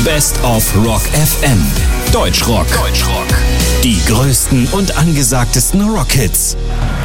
Best of Rock FM. Deutschrock. Die größten und angesagtesten Rockhits.